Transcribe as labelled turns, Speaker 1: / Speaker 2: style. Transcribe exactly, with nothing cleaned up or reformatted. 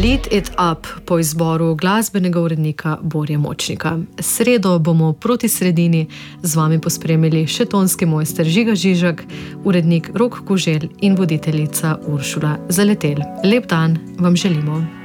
Speaker 1: Beat It Up po izboru glasbenega urednika Borje Močnika. Sredo bomo proti sredini z vami pospremili še tonski mojster Žiga Žižek, urednik Rok Kuželj in voditeljica Uršula Zaletel. Lep dan vam želimo.